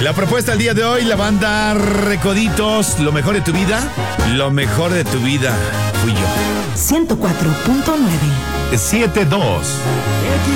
La propuesta del día de hoy, la banda Recoditos, lo mejor de tu vida, lo mejor de tu vida fui yo. 104.9 7-2.